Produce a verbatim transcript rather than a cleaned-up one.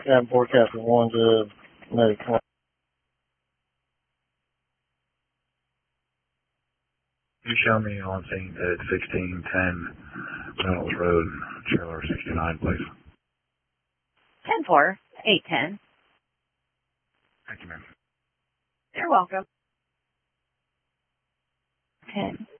Captain four, Captain one to medic one. You show me on scene at sixteen ten Reynolds Road, trailer sixty-nine, please. ten four, eight ten. Thank you, ma'am. You're welcome. ten